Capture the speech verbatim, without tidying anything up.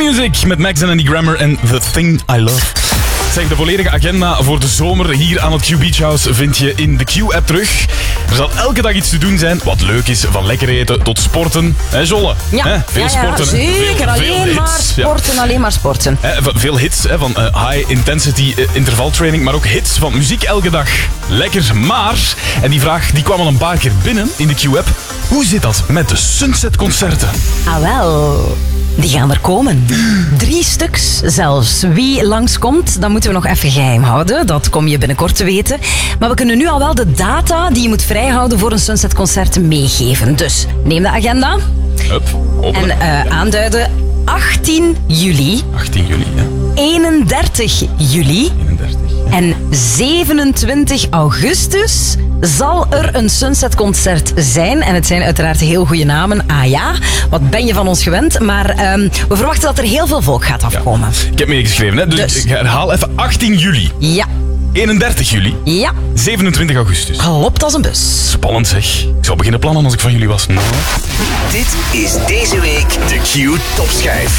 Music met Max en Andy Grammer en The Thing I Love. Zeg, de volledige agenda voor de zomer hier aan het Q Beach House vind je in de Q-app terug. Er zal elke dag iets te doen zijn, wat leuk is, van lekker eten tot sporten. Hé, Jolle? Ja, Hè? Veel ja, ja, sporten. zeker. Veel, alleen veel maar hits. sporten, Ja. alleen maar sporten. Hè, veel hits hè, van uh, high intensity uh, intervaltraining, maar ook hits van muziek elke dag. Lekker, maar, en die vraag die kwam al een paar keer binnen in de Q-app. Hoe zit dat met de Sunset-concerten? Ah wel, die gaan er komen. Drie stuks zelfs. Wie langskomt, dat moeten we nog even geheim houden. Dat kom je binnenkort te weten. Maar we kunnen nu al wel de data die je moet vrijhouden voor een Sunset-concert meegeven. Dus neem de agenda Hup, open. en uh, aanduiden achttien juli, achttien juli, ja. eenendertig juli eenendertig. en zevenentwintig augustus zal er een Sunset-concert zijn. En het zijn uiteraard heel goede namen. Ah ja, wat ben je van ons gewend. Maar um, we verwachten dat er heel veel volk gaat afkomen. Ja. Ik heb meegeschreven, hè? Dus, Dus. ik herhaal even achttien juli, Ja, eenendertig juli, ja, zevenentwintig augustus. klopt als een bus. Spannend zeg. Ik zou beginnen plannen als ik van jullie was. Nou. Dit is deze week de Q Topschijf.